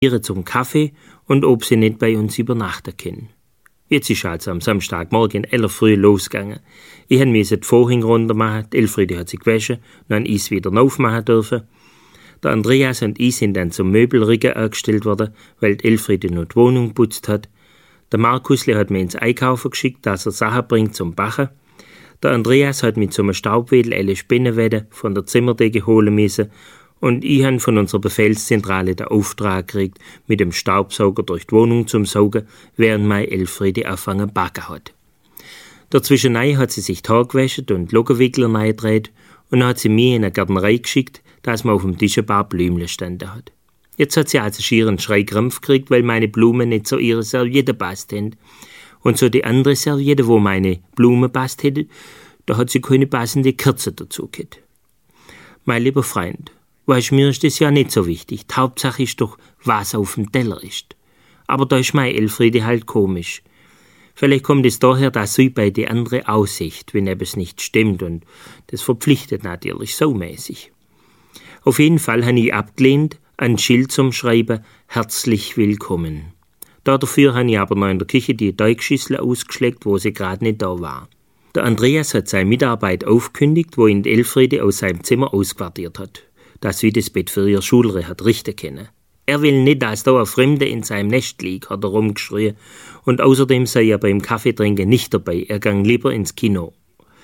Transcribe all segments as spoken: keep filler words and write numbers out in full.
zum Kaffee und ob sie nicht bei uns übernachten können. Jetzt ist also am Samstagmorgen in aller Früh losgegangen. Ich musste die Vorhänge runter machen, die Elfriede hat sich gewaschen, dann ist wieder aufmachen dürfen. Der Andreas und ich sind dann zum Möbelriggen angestellt worden, weil die Elfriede noch die Wohnung geputzt hat. Der Markusle hat mir ins Einkaufen geschickt, dass er Sachen bringt zum Bachen. Der Andreas hat mit so einem Staubwedel alle Spinnenwäde von der Zimmerdecke holen müssen und ich habe von unserer Befehlszentrale den Auftrag gekriegt, mit dem Staubsauger durch die Wohnung zum Saugen, während meine Elfriede angefangen zu backen hat. Dazwischen hat sie sich die Haare gewaschen und Lockenwickler reingedreht und dann hat sie mir in eine Gärtnerei geschickt, dass man auf dem Tisch ein paar Blümchen standen hat. Jetzt hat sie also schier einen Schreikrampf gekriegt, weil meine Blumen nicht zu ihrer Serviette passt haben. Und so die andere Serviette, wo meine Blume passt hätte, da hat sie keine passende Kerze dazu gehabt. Mein lieber Freund, weißt, mir ist das ja nicht so wichtig. Die Hauptsache ist doch, was auf dem Teller ist. Aber da ist meine Elfriede halt komisch. Vielleicht kommt es daher, dass sie bei die andere aussicht, wenn etwas nicht stimmt, und das verpflichtet natürlich so mäßig. Auf jeden Fall habe ich abgelehnt, ein Schild zum Schreiben, herzlich willkommen. Dafür habe ich aber noch in der Küche die Teigschüssel ausgeschleckt, wo sie gerade nicht da war. Der Andreas hat seine Mitarbeit aufgekündigt, wo ihn die Elfriede aus seinem Zimmer ausquartiert hat, dass sie das Bett für ihr Schulre hat richten können. Er will nicht, dass da ein Fremder in seinem Nest liegt, hat er rumgeschrien, und außerdem sei er beim Kaffeetrinken nicht dabei, er ging lieber ins Kino.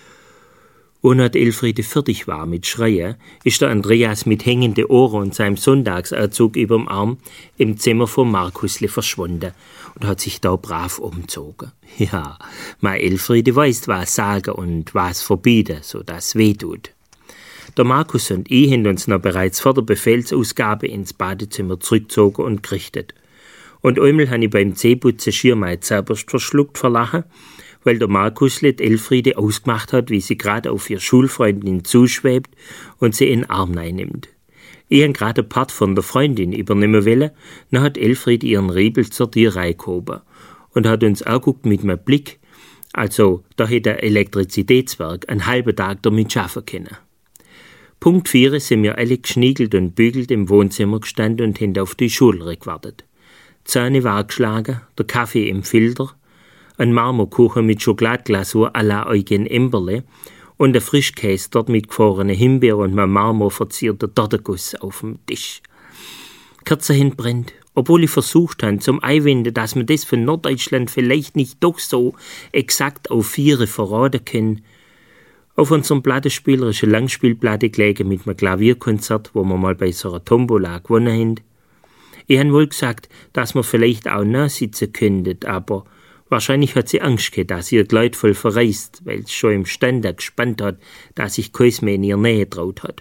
Und als Elfriede fertig war mit Schreien, ist der Andreas mit hängenden Ohren und seinem Sonntagsanzug überm Arm im Zimmer von Markusle verschwunden und hat sich da brav umgezogen. Ja, meine Elfriede weiß, was sagen und was verbieten, so dass es weh tut. Der Markus und ich haben uns noch bereits vor der Befehlsausgabe ins Badezimmer zurückgezogen und gerichtet. Und einmal habe ich beim Zähneputzen schier meine Zahnbürste verschluckt vor Lachen, weil der Markusle die Elfriede ausgemacht hat, wie sie gerade auf ihre Schulfreundin zuschwebt und sie in den Arm einnimmt. Ich habe gerade einen Part von der Freundin übernehmen wollen, dann hat Elfriede ihren Riebel zur Tür reingehoben und hat uns angeguckt mit einem Blick, also da hätte der Elektrizitätswerk einen halben Tag damit schaffen können. Punkt vier sind wir alle geschniegelt und bügelt im Wohnzimmer gestanden und haben auf die Schule gewartet. Die Zähne war geschlagen, der Kaffee im Filter, ein Marmorkuchen mit Schokoladeglasur à la Eugen Emberle und ein Frischkäse dort mit gefrorenen Himbeer und einem marmorverzierten Tortenguss auf dem Tisch. Kerze hinbrennt, obwohl ich versucht habe, zum Einwenden, dass man das von Norddeutschland vielleicht nicht doch so exakt auf Viere verraten kann. Auf unserem Plattenspieler ist eine Langspielplatte gelegen mit einem Klavierkonzert, wo wir mal bei so einer Tombola gewonnen haben. Ich habe wohl gesagt, dass wir vielleicht auch nachsitzen könnten, aber wahrscheinlich hat sie Angst gehabt, dass ihr Kleid voll verreist, weil es schon im Ständer gespannt hat, dass sich keins mehr in ihr Nähe traut hat.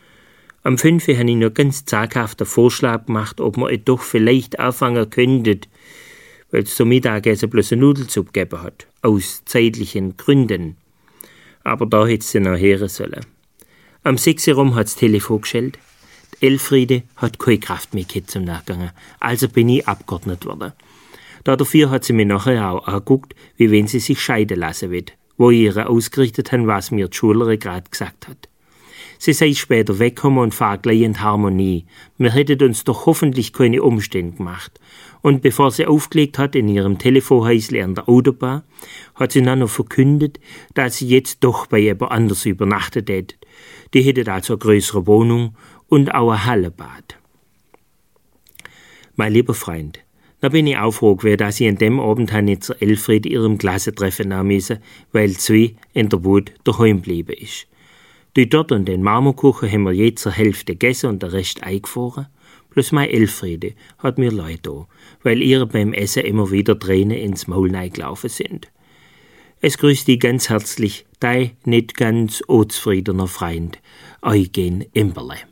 Am fünf habe ich noch ganz zaghaft einen Vorschlag gemacht, ob wir doch vielleicht anfangen könnten, weil es zum Mittagessen bloß eine Nudelsuppe gegeben hat, aus zeitlichen Gründen. Aber da hätte sie noch hören sollen. Am sechs herum hat das Telefon geschellt. Die Elfriede hat keine Kraft mehr gehabt zum Nachgehen, also bin ich abgeordnet worden. Dafür hat sie mir nachher auch angeguckt, wie wenn sie sich scheiden lassen will, wo ich ihr ausgerichtet habe, was mir die Schulere gerade gesagt hat. Sie sei später weggekommen und fahr gleich in die Harmonie. Wir hätten uns doch hoffentlich keine Umstände gemacht. Und bevor sie aufgelegt hat in ihrem Telefonhäusle an der Autobahn, hat sie dann noch verkündet, dass sie jetzt doch bei jemand anders übernachtet hätte. Die hätte also eine größere Wohnung und auch ein Hallenbad. Mein lieber Freund, da bin ich auch froh gewesen, dass ich an dem Abend nicht zur Elfriede ihrem Klassentreffen nahm müssen, weil zwei in der Wut daheim geblieben ist. Die dort und den Marmorkuchen haben wir je zur Hälfte gegessen und den Rest eingefahren. Bloß meine Elfriede hat mir leid da, weil ihr beim Essen immer wieder Tränen ins Maul gelaufen sind. Es grüßt die ganz herzlich, dein nicht ganz unzufriedener Freund, Eugen Emberle.